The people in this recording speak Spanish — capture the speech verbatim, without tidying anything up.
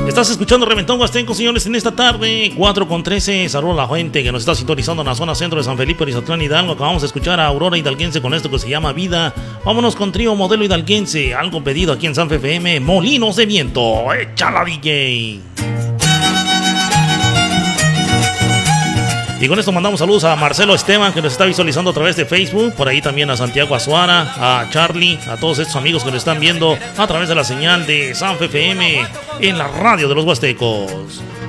Estás escuchando Reventón Huasteco, señores, en esta tarde, cuatro con trece. Saludos a la gente que nos está sintonizando en la zona centro de San Felipe, Rizatlán, Hidalgo. Acabamos de escuchar a Aurora Hidalguense con esto que se llama Vida. Vámonos con Trío Modelo Hidalguense, algo pedido aquí en San F M, Molinos de Viento. ¡Échala, D J! Y con esto mandamos saludos a Marcelo Esteban, que nos está visualizando a través de Facebook. Por ahí también a Santiago Azuara, a Charlie, a todos estos amigos que nos están viendo a través de la señal de San F M en la radio de los Huastecos.